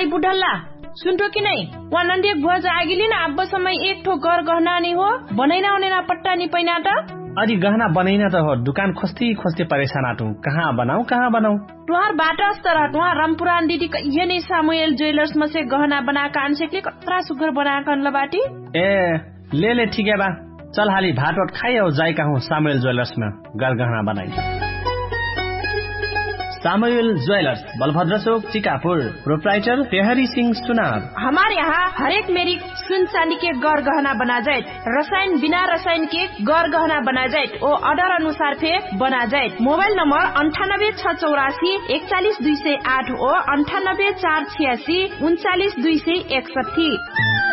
भाई बुढल्ला सुनतो कि नहीं वहाँ नंदी गुआ जागिली ना अब समय एक ठो घर गहना नहीं हो बनैना होने ना पट्टा नहीं पैना था अरे गहना बनैना तो हो दुकान खोजते परेशान आटू कहाँ बनाऊं तुहार बाटा स्तर तुहार रामपुरान दीदी ये नहीं सामुएल ज्वेलर्स में से गहना बनाकर आंसेकले कतरा सुगर बनाकर लबाटी ए ले ठीक है बा चल हाली भात खाई और जाए कहूँ सामुएल ज्वेलर्स में गहना बनाई सामुएल ज्वेलर्स बलभद्र चौक चिकापुर प्रोप्राइटर तेहरी सिंह सुनार। हमारे यहाँ हर एक मेरी सुन चांदी के गौर गहना बना जाए रसायन बिना रसायन के गौर गहना बना जाए वो ऑर्डर अनुसार फे बना जाए। मोबाइल नंबर 98 684 41 208 और 98 486 39 261।